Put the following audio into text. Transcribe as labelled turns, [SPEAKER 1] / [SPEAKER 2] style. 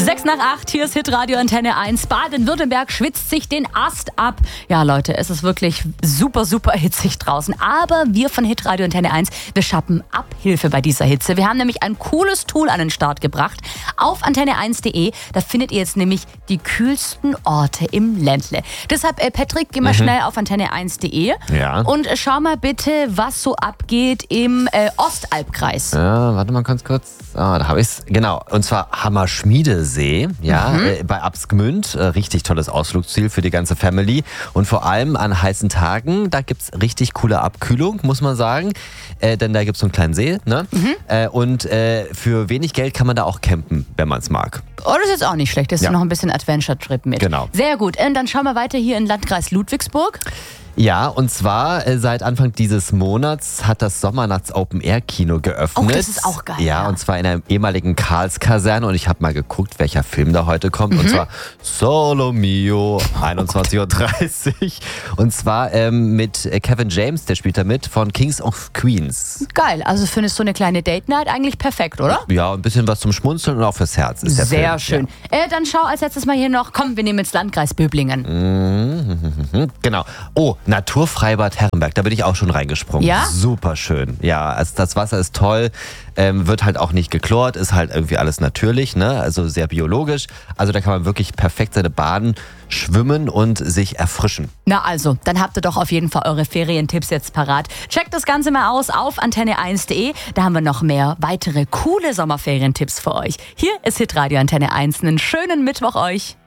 [SPEAKER 1] 7:06, hier ist Hitradio Antenne 1. Baden-Württemberg schwitzt sich den Ast ab. Ja, Leute, es ist wirklich super, super hitzig draußen. Aber wir von Hitradio Antenne 1, wir schaffen Abhilfe bei dieser Hitze. Wir haben nämlich ein cooles Tool an den Start gebracht. Auf antenne1.de, da findet ihr jetzt nämlich die kühlsten Orte im Ländle. Deshalb, Patrick, geh mal schnell auf antenne1.de und schau mal bitte, was so abgeht im Ostalbkreis.
[SPEAKER 2] Ja, warte mal ganz kurz. Da habe ich es. Genau, und zwar Hammerschmiedesee, bei Absgmünd. Richtig tolles Ausflugsziel für die ganze Family. Und vor allem an heißen Tagen, da gibt es richtig coole Abkühlung, muss man sagen. Denn da gibt es so einen kleinen See. Ne? Und für wenig Geld kann man da auch campen, wenn man es mag.
[SPEAKER 1] Oh, das ist jetzt auch nicht schlecht. Das ist noch ein bisschen Adventure-Trip mit.
[SPEAKER 2] Genau.
[SPEAKER 1] Sehr gut. Und dann schauen wir weiter hier in Landkreis Ludwigsburg.
[SPEAKER 2] Ja, und zwar seit Anfang dieses Monats hat das Sommernachts Open-Air-Kino geöffnet.
[SPEAKER 1] Oh, das ist auch geil.
[SPEAKER 2] Ja, und zwar in der ehemaligen Karls-Kaserne. Und ich habe mal geguckt, welcher Film da heute kommt. Und zwar Solo Mio, 21:30 Uhr. Und zwar mit Kevin James, der spielt da mit, von Kings of Queens.
[SPEAKER 1] Geil, also findest du eine kleine Date-Night eigentlich perfekt, oder?
[SPEAKER 2] Ja, ein bisschen was zum Schmunzeln und auch fürs Herz ist der Film.
[SPEAKER 1] Sehr schön. Ja. Dann schau als letztes mal hier noch, komm, wir nehmen jetzt Landkreis Böblingen.
[SPEAKER 2] Genau. Oh, Naturfreibad Herrenberg, da bin ich auch schon reingesprungen.
[SPEAKER 1] Ja?
[SPEAKER 2] Super schön. Ja, also das Wasser ist toll, wird halt auch nicht geklort, ist halt irgendwie alles natürlich, ne? Also sehr biologisch. Also da kann man wirklich perfekt seine Bahnen schwimmen und sich erfrischen.
[SPEAKER 1] Na also, dann habt ihr doch auf jeden Fall eure Ferientipps jetzt parat. Checkt das Ganze mal aus auf antenne1.de. Da haben wir noch mehr weitere coole Sommerferientipps für euch. Hier ist Hitradio Antenne 1. Einen schönen Mittwoch euch.